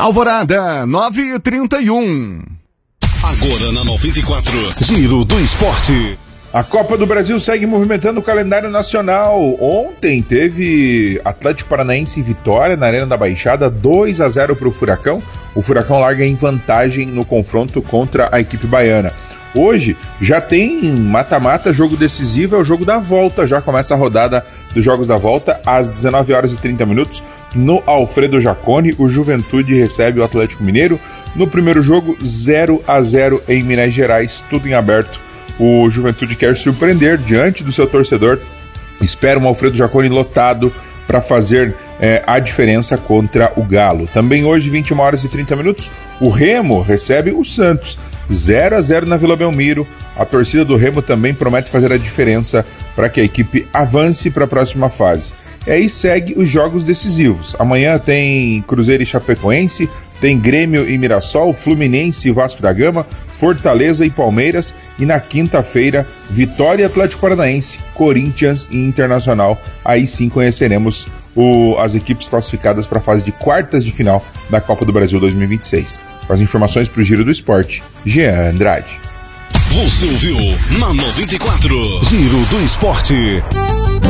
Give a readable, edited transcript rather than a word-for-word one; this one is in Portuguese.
Alvorada, 9h31. Agora na 94. Giro do Esporte. A Copa do Brasil segue movimentando o calendário nacional. Ontem teve Atlético Paranaense e Vitória na Arena da Baixada, 2-0 para o Furacão. O Furacão larga em vantagem no confronto contra a equipe baiana. Hoje já tem mata-mata, jogo decisivo, é o jogo da volta. Já começa a rodada dos jogos da volta às 19h30 no Alfredo Jaconi. O Juventude recebe o Atlético Mineiro. No primeiro jogo, 0-0 em Minas Gerais, tudo em aberto. O Juventude quer surpreender diante do seu torcedor. Espera um Alfredo Jaconi lotado para fazer a diferença contra o Galo. Também hoje, 21h30, o Remo recebe o Santos. 0-0 na Vila Belmiro. A torcida do Remo também promete fazer a diferença para que a equipe avance para a próxima fase. E aí segue os jogos decisivos. Amanhã tem Cruzeiro e Chapecoense, tem Grêmio e Mirassol, Fluminense e Vasco da Gama, Fortaleza e Palmeiras, e na quinta-feira, Vitória e Atlético Paranaense, Corinthians e Internacional. Aí sim conheceremos as equipes classificadas para a fase de quartas de final da Copa do Brasil 2026. Com as informações para o Giro do Esporte, Jean Andrade. Você ouviu na 94. Giro do Esporte.